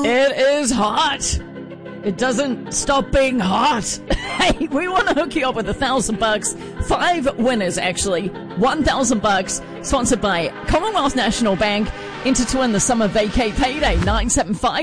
It is hot. It doesn't stop being hot. Hey, we want to hook you up with $1,000. 5 winners, actually. $1,000 sponsored by Commonwealth National Bank. Enter to win the summer vacay payday 975.